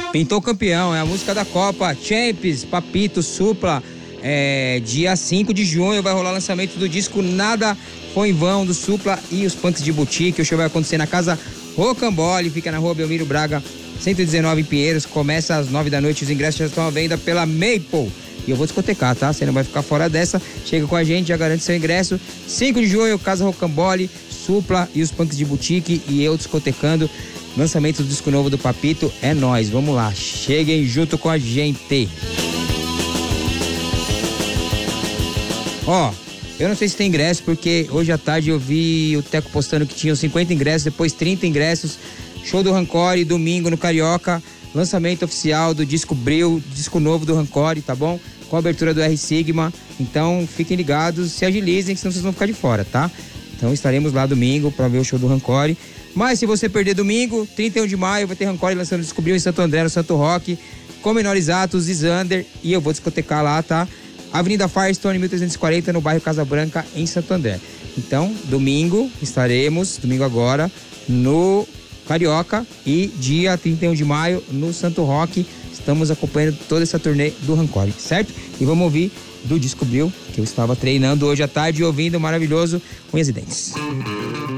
Pintou campeão, é a música da Copa, Champions, Papito, Supla. Dia 5 de junho vai rolar o lançamento do disco Nada Foi em Vão, do Supla e os Punks de Boutique. O show vai acontecer na Casa Rocambole, fica na rua Belmiro Braga, 119 em Pinheiros. Começa às 9 da noite, os ingressos já estão à venda pela Maple. E eu vou discotecar, tá? Você não vai ficar fora dessa. Chega com a gente, já garante seu ingresso. 5 de junho, Casa Rocambole, Supla e os Punks de Boutique e eu discotecando. Lançamento do disco novo do Papito, é nóis, vamos lá. Cheguem junto com a gente. Eu não sei se tem ingresso, porque hoje à tarde eu vi o Teco postando que tinham 50 ingressos, depois 30 ingressos. Show do Rancore, domingo no Carioca. Lançamento oficial do disco Bril, disco novo do Rancore, tá bom? Com a abertura do R Sigma. Então fiquem ligados, se agilizem, senão vocês vão ficar de fora, tá? Então estaremos lá domingo pra ver o show do Rancore. Mas se você perder domingo, 31 de maio, vai ter Rancore lançando o disco Bril em Santo André, no Santo Roque, com Menores Atos e Zander. E eu vou discotecar lá, tá? Avenida Firestone, 1340, no bairro Casa Branca, em Santo André. Então, domingo agora, no Carioca, e dia 31 de maio, no Santo Roque. Estamos acompanhando toda essa turnê do Rancore, certo? E vamos ouvir do disco Bril, que eu estava treinando hoje à tarde e ouvindo, maravilhoso, Unhas e Dentes.